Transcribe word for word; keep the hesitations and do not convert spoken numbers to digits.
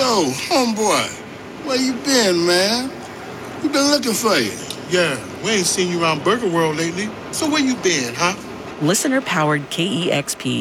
Yo, homeboy, where you been, man? We been looking for you. Yeah, we ain't seen you around Burger World lately. So where you been, huh? Listener-powered K E X P